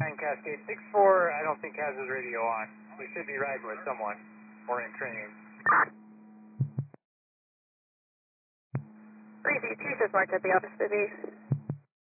9 Cascade 6-4, I don't think has his radio on. We should be riding with someone or in training. 3Z2 says marked at the office busy.